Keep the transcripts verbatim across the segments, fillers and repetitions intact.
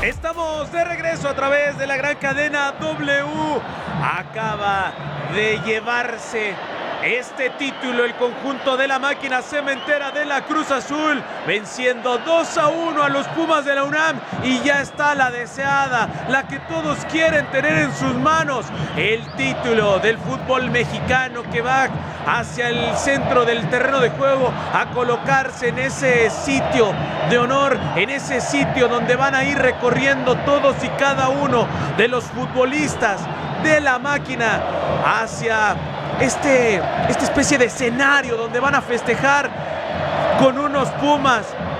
Estamos de regreso a través de la gran cadena W. Acaba de llevarse este título el conjunto de la máquina cementera de la Cruz Azul, venciendo dos a uno a los Pumas de la UNAM, y ya está la deseada, la que todos quieren tener en sus manos, el título del fútbol mexicano, que va hacia el centro del terreno de juego a colocarse en ese sitio de honor, en ese sitio donde van a ir recorriendo todos y cada uno de los futbolistas de la máquina hacia este, esta especie de escenario donde van a festejar con unos Pumas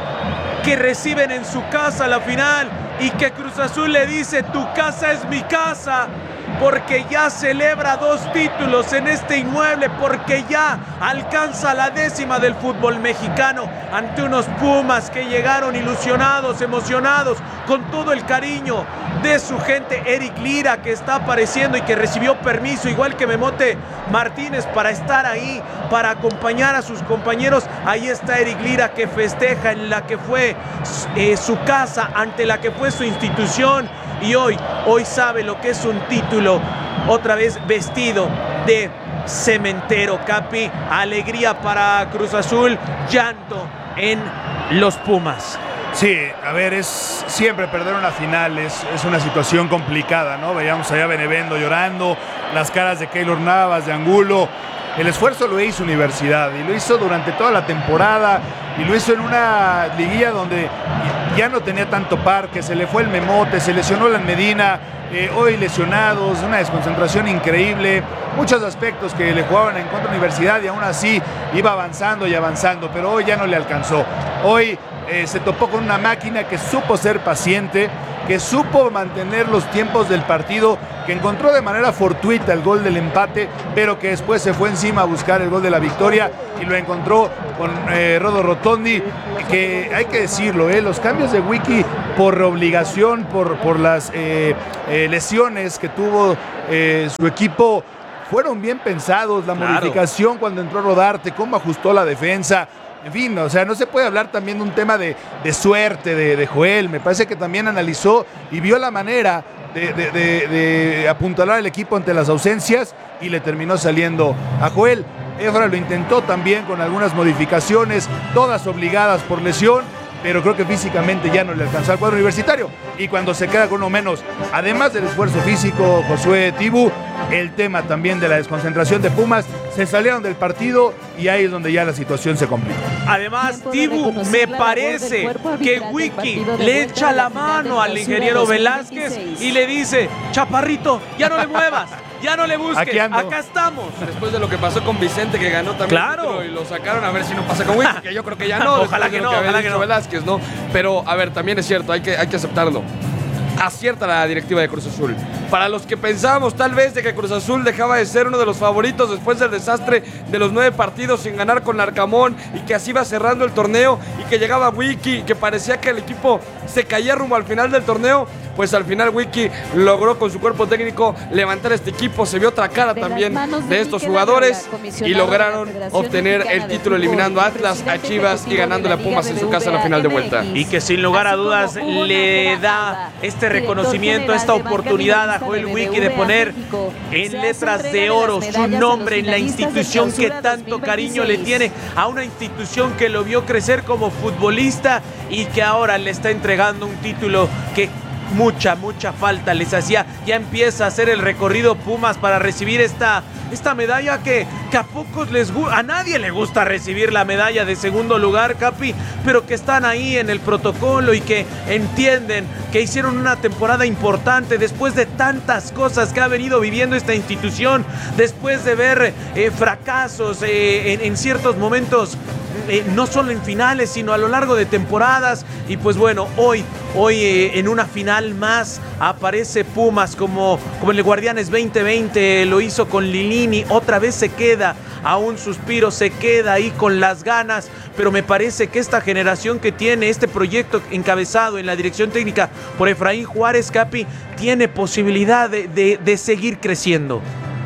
que reciben en su casa la final, y que Cruz Azul le dice: tu casa es mi casa, porque ya celebra dos títulos en este inmueble, porque ya alcanza la décima del fútbol mexicano ante unos Pumas que llegaron ilusionados, emocionados, con todo el cariño de su gente. Eric Lira, que está apareciendo y que recibió permiso, igual que Memote Martínez, para estar ahí, para acompañar a sus compañeros. Ahí está Eric Lira, que festeja en la que fue eh, su casa, ante la que fue su institución, y hoy, hoy sabe lo que es un título, otra vez vestido de cementero. Capi, alegría para Cruz Azul, llanto en los Pumas. Sí, a ver, es siempre perder una final, es, es una situación complicada, ¿no? Veíamos allá a Benevendo llorando, las caras de Keylor Navas, de Angulo. El esfuerzo lo hizo Universidad, y lo hizo durante toda la temporada, y lo hizo en una liguilla donde ya no tenía tanto parque, se le fue el Memote, se lesionó la Medina, eh, hoy lesionados, una desconcentración increíble, muchos aspectos que le jugaban en contra de Universidad, y aún así iba avanzando y avanzando, pero hoy ya no le alcanzó. Hoy eh, se topó con una máquina que supo ser paciente, que supo mantener los tiempos del partido, que encontró de manera fortuita el gol del empate, pero que después se fue encima a buscar el gol de la victoria, y lo encontró con eh, Rodo Rotondi, que hay que decirlo, eh, los cambios de Wiki por obligación, por, por las eh, eh, lesiones que tuvo eh, su equipo, fueron bien pensados. La claro. modificación cuando entró Rodarte, cómo ajustó la defensa. En fin, o sea, no se puede hablar también de un tema de, de suerte de, de Joel. Me parece que también analizó y vio la manera de, de, de, de apuntalar el equipo ante las ausencias, y le terminó saliendo a Joel. Efra lo intentó también con algunas modificaciones, todas obligadas por lesión, pero creo que físicamente ya no le alcanzó al cuadro universitario. Y cuando se queda con uno menos, además del esfuerzo físico, Josué Tibu, el tema también de la desconcentración de Pumas, se salieron del partido, y ahí es donde ya la situación se complica. Además, Tibu, me parece que Wiki le echa la mano al ingeniero Velázquez y le dice: chaparrito, ya no le muevas, ya no le busques, acá estamos. Después de lo que pasó con Vicente, que ganó también, claro, y lo sacaron, a ver si no pasa con Wiki, que yo creo que ya no. Ojalá que no, que ojalá que no. Velázquez, ¿no? Pero, a ver, también es cierto, hay que, hay que aceptarlo. Acierta la directiva de Cruz Azul. Para los que pensábamos tal vez de que Cruz Azul dejaba de ser uno de los favoritos después del desastre de los nueve partidos sin ganar con Larcamón, y que así iba cerrando el torneo, y que llegaba Wiki, que parecía que el equipo se caía rumbo al final del torneo, pues al final Wiki logró con su cuerpo técnico levantar este equipo. Se vio otra cara también de estos jugadores, y lograron obtener el título eliminando a Atlas, a Chivas, y ganando a Pumas en su casa en la final de vuelta. Y que sin lugar a dudas le da este reconocimiento, esta oportunidad a Joel Wiki de poner en letras de oro su nombre en la institución que tanto cariño le tiene, a una institución que lo vio crecer como futbolista y que ahora le está entregando un título que mucha, mucha falta les hacía. Ya empieza a hacer el recorrido Pumas para recibir esta, esta medalla que, que a pocos les gusta, a nadie le gusta recibir la medalla de segundo lugar, Capi, pero que están ahí en el protocolo y que entienden que hicieron una temporada importante después de tantas cosas que ha venido viviendo esta institución, después de ver eh, fracasos eh, en, en ciertos momentos, eh, no solo en finales, sino a lo largo de temporadas. Y pues bueno, hoy Hoy eh, en una final más aparece Pumas como, como en el Guardianes veinte veinte, lo hizo con Lilini, otra vez se queda a un suspiro, se queda ahí con las ganas, pero me parece que esta generación que tiene este proyecto encabezado en la dirección técnica por Efraín Juárez, Capi, tiene posibilidad de, de, de seguir creciendo.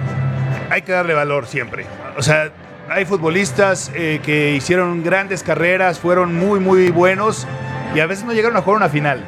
Hay que darle valor siempre, o sea, hay futbolistas eh, que hicieron grandes carreras, fueron muy muy buenos, y a veces no llegaron a jugar una final.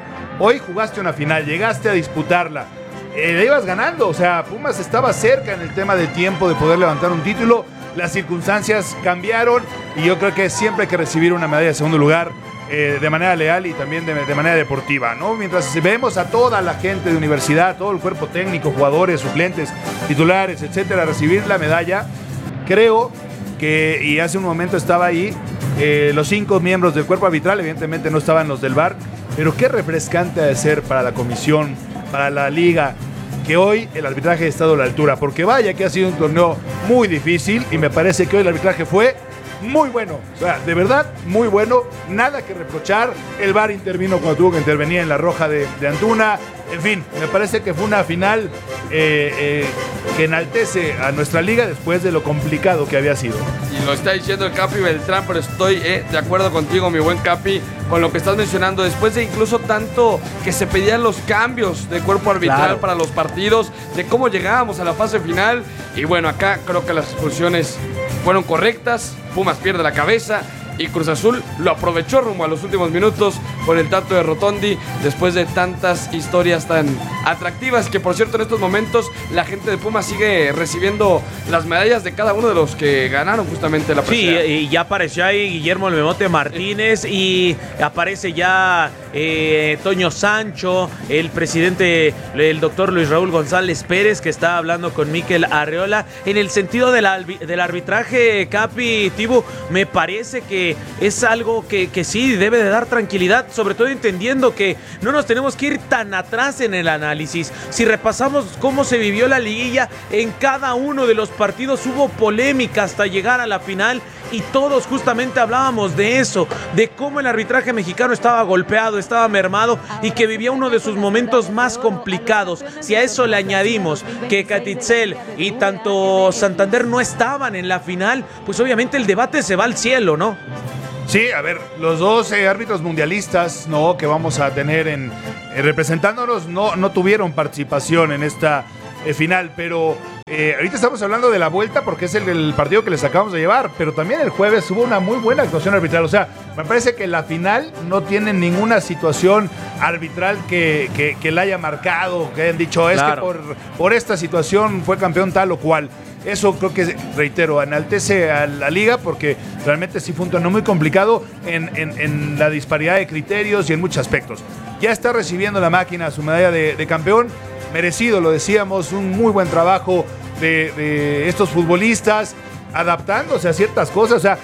Hoy jugaste una final, llegaste a disputarla, eh, la ibas ganando, o sea, Pumas estaba cerca en el tema del tiempo de poder levantar un título, las circunstancias cambiaron y yo creo que siempre hay que recibir una medalla de segundo lugar eh, de manera leal y también de, de manera deportiva, ¿no? Mientras vemos a toda la gente de universidad, todo el cuerpo técnico, jugadores, suplentes, titulares, etcétera, recibir la medalla, creo que, y hace un momento estaba ahí, eh, los cinco miembros del cuerpo arbitral, evidentemente no estaban los del V A R, pero qué refrescante ha de ser para la comisión, para la liga, que hoy el arbitraje ha estado a la altura, porque vaya que ha sido un torneo muy difícil y me parece que hoy el arbitraje fue muy bueno, o sea, de verdad, muy bueno, nada que reprochar, el V A R intervino cuando tuvo que intervenir en la roja de, de Antuna, en fin, me parece que fue una final eh, eh, que enaltece a nuestra liga después de lo complicado que había sido. Y lo está diciendo el Capi Beltrán, pero estoy eh, de acuerdo contigo, mi buen Capi, con lo que estás mencionando. Después de incluso tanto que se pedían los cambios de cuerpo arbitral claro. para los partidos, de cómo llegábamos a la fase final. Y bueno, acá creo que las expulsiones fueron correctas. Pumas pierde la cabeza y Cruz Azul lo aprovechó rumbo a los últimos minutos con el tanto de Rotondi después de tantas historias tan atractivas que, por cierto, en estos momentos la gente de Pumas sigue recibiendo las medallas de cada uno de los que ganaron justamente la presea. Sí, y ya apareció ahí Guillermo El Memote Martínez y aparece ya eh, Toño Sancho, el presidente, el doctor Luis Raúl González Pérez, que está hablando con Mikel Arreola. En el sentido del, del arbitraje, Capi, Tibu, me parece que es algo que, que sí debe de dar tranquilidad, sobre todo entendiendo que no nos tenemos que ir tan atrás en el análisis. Si repasamos cómo se vivió la liguilla, en cada uno de los partidos hubo polémica hasta llegar a la final y todos justamente hablábamos de eso, de cómo el arbitraje mexicano estaba golpeado, estaba mermado y que vivía uno de sus momentos más complicados. Si a eso le añadimos que Catitzel y tanto Santander no estaban en la final, pues obviamente el debate se va al cielo, ¿no? Sí, a ver, los dos eh, árbitros mundialistas, ¿no?, que vamos a tener en, eh, representándonos, no, no tuvieron participación en esta eh, final, pero eh, ahorita estamos hablando de la vuelta porque es el, el partido que les acabamos de llevar, pero también el jueves hubo una muy buena actuación arbitral, o sea, me parece que la final no tiene ninguna situación arbitral que, que, que la haya marcado, que hayan dicho, es claro. que por, por esta situación fue campeón tal o cual. Eso creo que, reitero, enaltece a la liga porque realmente sí fue un torneo muy complicado en, en, en la disparidad de criterios y en muchos aspectos. Ya está recibiendo la máquina su medalla de, de campeón, merecido, lo decíamos, un muy buen trabajo de, de estos futbolistas, adaptándose a ciertas cosas, o sea,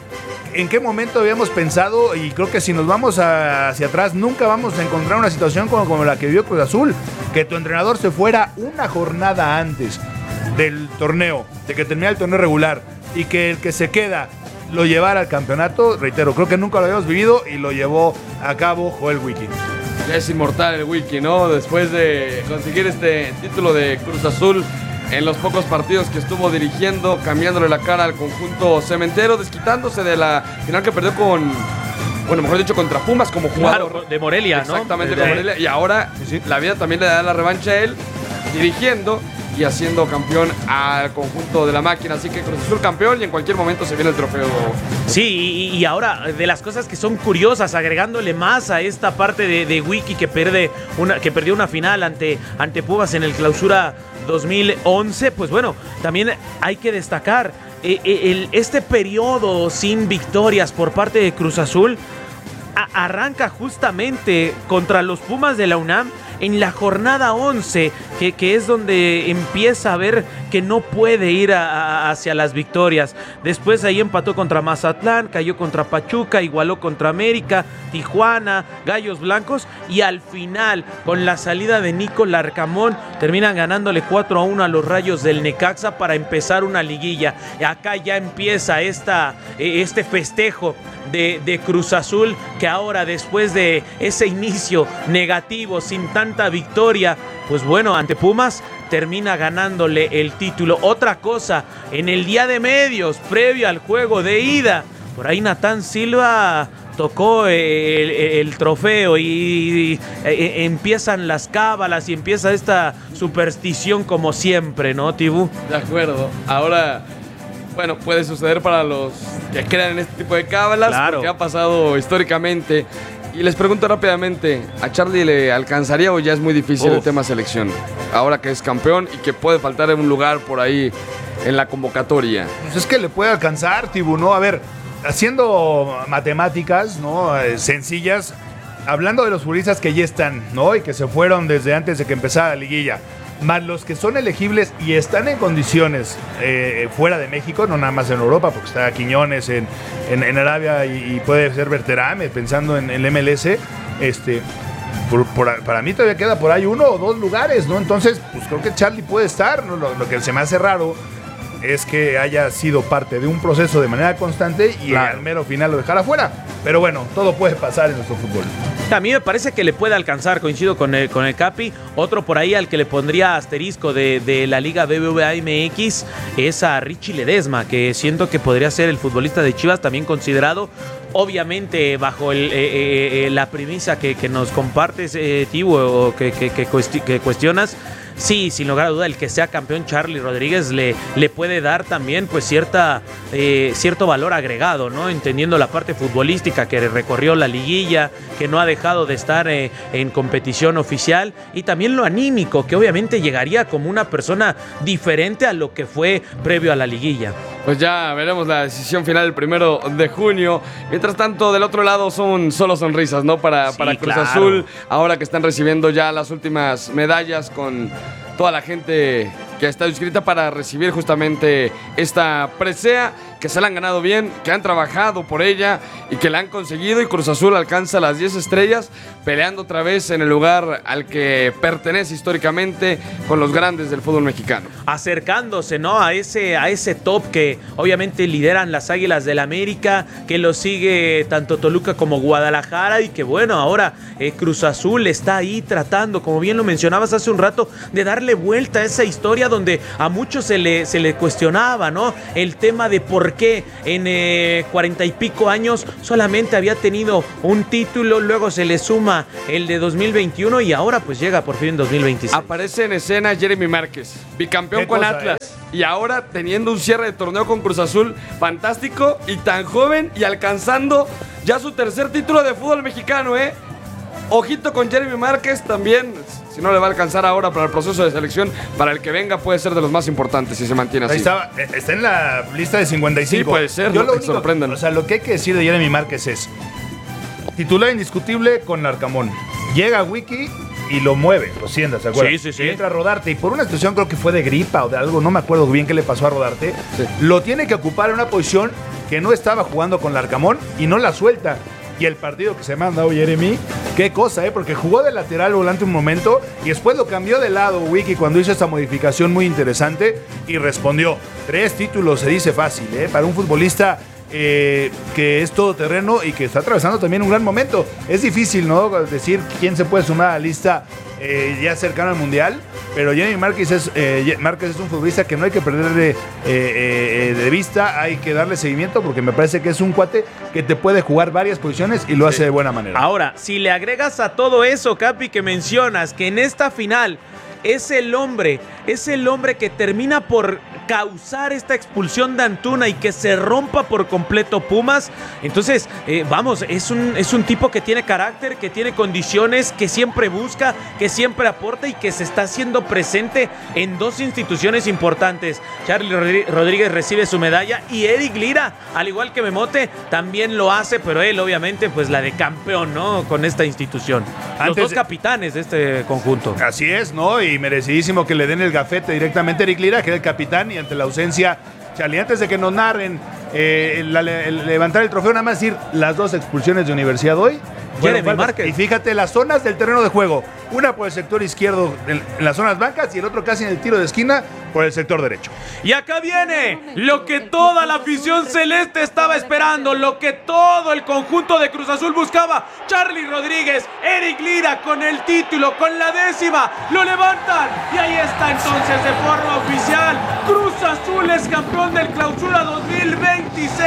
¿en qué momento habíamos pensado? Y creo que si nos vamos a, hacia atrás, nunca vamos a encontrar una situación como, como la que vivió Cruz Azul, que tu entrenador se fuera una jornada antes del torneo, de que termine el torneo regular y que el que se queda lo llevara al campeonato, reitero, creo que nunca lo habíamos vivido y lo llevó a cabo Joel Wiki. Ya es inmortal el Wiki, ¿no? Después de conseguir este título de Cruz Azul en los pocos partidos que estuvo dirigiendo, cambiándole la cara al conjunto cementero, desquitándose de la final que perdió con, bueno, mejor dicho, contra Pumas como jugador. Claro, de Morelia, ¿no? Exactamente, de, con Morelia. Y ahora sí, sí. la vida también le da la revancha a él, dirigiendo y haciendo campeón al conjunto de la máquina. Así que Cruz Azul campeón y en cualquier momento se viene el trofeo. Sí, y, y ahora de las cosas que son curiosas, agregándole más a esta parte de, de Wiki que, pierde una, que perdió una final ante, ante Pumas en el Clausura dos mil once, pues bueno, también hay que destacar eh, el, este periodo sin victorias por parte de Cruz Azul a, arranca justamente contra los Pumas de la UNAM en la jornada once, que, que es donde empieza a ver que no puede ir a, a, hacia las victorias. Después ahí empató contra Mazatlán, cayó contra Pachuca, igualó contra América, Tijuana, Gallos Blancos, y al final, con la salida de Nico Larcamón, terminan ganándole cuatro a uno a los Rayos del Necaxa para empezar una liguilla. Acá ya empieza esta, este festejo de, de Cruz Azul, que ahora, después de ese inicio negativo, sin tanta victoria, pues bueno, ante Pumas, termina ganándole el título. Otra cosa, en el día de medios, previo al juego de ida, por ahí Natán Silva tocó el, el trofeo y, y, y empiezan las cábalas y empieza esta superstición como siempre, ¿no, Tibú? De acuerdo. Ahora, bueno, puede suceder para los que crean en este tipo de cábalas, claro, porque ha pasado históricamente. Y les pregunto rápidamente, ¿a Charlie le alcanzaría o ya es muy difícil Uf. el tema selección? Ahora que es campeón y que puede faltar en un lugar por ahí en la convocatoria. Pues es que le puede alcanzar, Tibu, ¿no? A ver, haciendo matemáticas, ¿no? Eh, sencillas, hablando de los futbolistas que ya están, ¿no? Y que se fueron desde antes de que empezara la liguilla, más los que son elegibles y están en condiciones eh, fuera de México, no nada más en Europa, porque está Quiñones en, en, en Arabia y, y puede ser Berterame, pensando en el M L S, este... Por, por, para mí todavía queda por ahí uno o dos lugares, ¿no? Entonces, pues creo que Charlie puede estar, ¿no? Lo, lo que se me hace raro es que haya sido parte de un proceso de manera constante y claro. al mero final lo dejara fuera. Pero bueno, todo puede pasar en nuestro fútbol. A mí me parece que le puede alcanzar, coincido con el, con el Capi. Otro por ahí al que le pondría asterisco de, de la Liga B B V A M X es a Richie Ledesma, que siento que podría ser el futbolista de Chivas también considerado. Obviamente bajo el, eh, eh, la premisa que, que nos compartes, eh, Tibu, o que, que, que, cuesti- que cuestionas. Sí, sin lugar a duda, el que sea campeón Charlie Rodríguez le, le puede dar también pues cierta, eh, cierto valor agregado, ¿no? Entendiendo la parte futbolística que recorrió la liguilla, que no ha dejado de estar eh, en competición oficial, y también lo anímico, que obviamente llegaría como una persona diferente a lo que fue previo a la liguilla. Pues ya veremos la decisión final el primero de junio. Mientras tanto, del otro lado son solo sonrisas, ¿no? Para, sí, para Cruz claro. Azul, ahora que están recibiendo ya las últimas medallas con toda la gente que está inscrita para recibir justamente esta presea, que se la han ganado bien, que han trabajado por ella y que la han conseguido, y Cruz Azul alcanza las diez estrellas, peleando otra vez en el lugar al que pertenece históricamente con los grandes del fútbol mexicano. Acercándose, ¿no? A ese, a ese top que obviamente lideran las Águilas del América, que lo sigue tanto Toluca como Guadalajara, y que bueno, ahora eh, Cruz Azul está ahí tratando, como bien lo mencionabas hace un rato, de darle vuelta a esa historia donde a muchos se le, se le cuestionaba, ¿no? El tema de por qué en eh, cuarenta y pico años solamente había tenido un título, luego se le suma el de dos mil veintiuno y ahora pues llega por fin en dos mil veintiséis. Aparece en escena Jeremy Márquez, bicampeón con cosa, Atlas, ¿eh? Y ahora teniendo un cierre de torneo con Cruz Azul fantástico, y tan joven y alcanzando ya su tercer título de fútbol mexicano, ¿eh? Ojito con Jeremy Márquez también. Si no le va a alcanzar ahora para el proceso de selección, para el que venga puede ser de los más importantes si se mantiene así. Ahí está, está en la lista de cincuenta y cinco. Sí, puede ser, Yo no lo te único, sorprendan. O sea, lo que hay que decir de Jeremy Márquez es titular indiscutible con Larcamón. Llega a Wiki y lo mueve, lo sientas, ¿se acuerdan? Sí, sí, sí. Y entra a Rodarte, y por una situación creo que fue de gripa o de algo, no me acuerdo bien qué le pasó a Rodarte, sí. Lo tiene que ocupar en una posición que no estaba jugando con Larcamón y no la suelta. Y el partido que se me ha dado Jeremy, qué cosa, ¿eh? Porque jugó de lateral volante un momento y después lo cambió de lado Wiki cuando hizo esta modificación muy interesante y respondió. Tres títulos se dice fácil, ¿eh? Para un futbolista eh, que es todoterreno y que está atravesando también un gran momento. Es difícil, ¿no? Decir quién se puede sumar a la lista eh, ya cercano al Mundial. Pero Jeremy Márquez es, eh, Márquez es un futbolista que no hay que perderle eh, eh, de vista, hay que darle seguimiento porque me parece que es un cuate que te puede jugar varias posiciones y lo sí. hace de buena manera. Ahora, si le agregas a todo eso, Capi, que mencionas, que en esta final es el hombre, es el hombre que termina por causar esta expulsión de Antuna y que se rompa por completo Pumas. Entonces, eh, vamos, es un, es un tipo que tiene carácter, que tiene condiciones, que siempre busca, que siempre aporta y que se está haciendo presente en dos instituciones importantes. Charlie Rodríguez recibe su medalla y Eric Lira, al igual que Memote, también lo hace, pero él obviamente pues la de campeón, ¿no? Con esta institución. Antes Los dos de... capitanes de este conjunto. Así es, ¿no? Y merecidísimo que le den el gafete directamente a Eric Lira, que era el capitán, y ante la ausencia, Charlie, antes de que nos narren eh, la, el levantar el trofeo, nada más decir las dos expulsiones de Universidad hoy. Jeremy Márquez. Y fíjate las zonas del terreno de juego, una por el sector izquierdo en, en las zonas blancas y el otro casi en el tiro de esquina por el sector derecho. Y acá viene lo que toda la afición celeste estaba esperando, lo que todo el conjunto de Cruz Azul buscaba. Charlie Rodríguez, Eric Lira con el título, con la décima, lo levantan y ahí está entonces de forma oficial. Cruz Azul es campeón del Clausura dos mil veintiséis.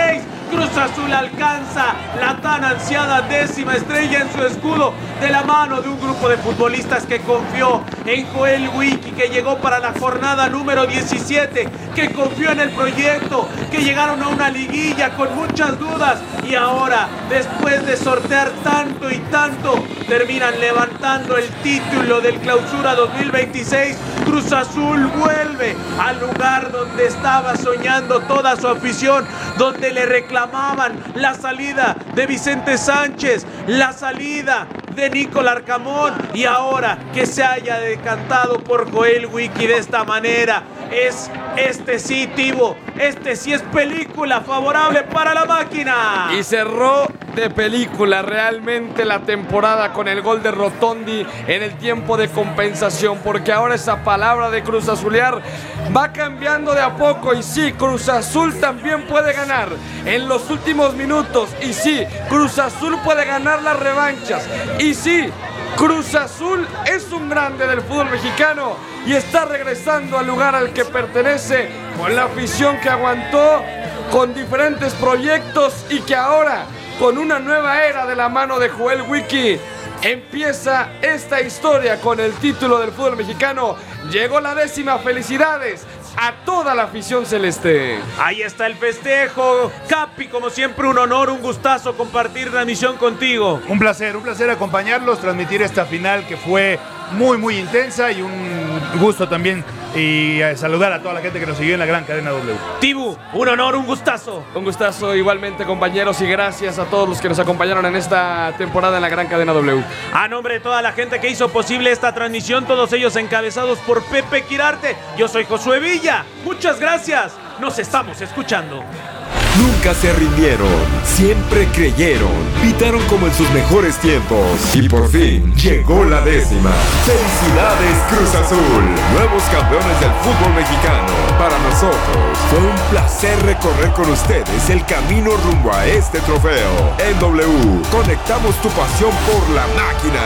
Cruz Azul alcanza la tan ansiada décima estrella en su escudo de la mano de un grupo de futbolistas que confió en Joel Wiki, que llegó para la jornada número diecisiete, que confió en el proyecto, que llegaron a una liguilla con muchas dudas y ahora, después de sortear tanto y tanto, terminan levantando el título del Clausura dos mil veintiséis. Cruz Azul vuelve al lugar donde estaba soñando toda su afición, donde le reclamaban la salida de Vicente Sánchez, la salida de Nicolás Arcamón, y ahora que se haya decantado por Joel Wiki de esta manera, es este sí, Tibo, este sí es película favorable para la máquina. Y cerró de película realmente la temporada con el gol de Rotondi en el tiempo de compensación, porque ahora esa palabra de Cruz Azulear va cambiando de a poco. Y sí, Cruz Azul también puede ganar en los últimos minutos. Y sí, Cruz Azul puede ganar las revanchas. Y sí, Cruz Azul es un grande del fútbol mexicano y está regresando al lugar al que pertenece, con la afición que aguantó, con diferentes proyectos, y que ahora, con una nueva era de la mano de Joel Wiki, empieza esta historia con el título del fútbol mexicano. Llegó la décima. Felicidades a toda la afición celeste. Ahí está el festejo. Capi, como siempre, un honor, un gustazo compartir la misión contigo. Un placer, un placer acompañarlos, transmitir esta final que fue muy, muy intensa, y un gusto también y saludar a toda la gente que nos siguió en la gran cadena W. Tibu, un honor, un gustazo. Un gustazo igualmente, compañeros, y gracias a todos los que nos acompañaron en esta temporada en la gran cadena W. A nombre de toda la gente que hizo posible esta transmisión, todos ellos encabezados por Pepe Quirarte, yo soy Josué Villa. Muchas gracias. Nos estamos escuchando. Nunca se rindieron, siempre creyeron, pitaron como en sus mejores tiempos y por fin llegó la décima. ¡Felicidades, Cruz Azul! Nuevos campeones del fútbol mexicano. Para nosotros fue un placer recorrer con ustedes el camino rumbo a este trofeo. En W, conectamos tu pasión por la máquina.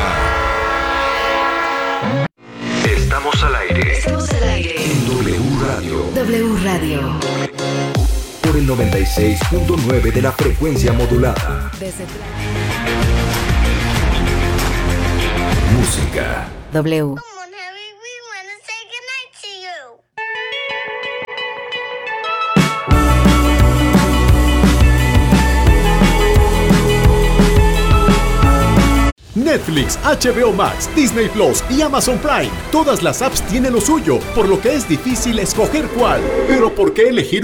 Estamos al aire. Estamos al aire. En W Radio. W Radio. Por el noventa y seis punto nueve de la frecuencia modulada. Desde Música. W. Come on, Harry, we want to say goodnight to you. Netflix, H B O Max, Disney Plus y Amazon Prime. Todas las apps tienen lo suyo, por lo que es difícil escoger cuál. Pero ¿por qué elegir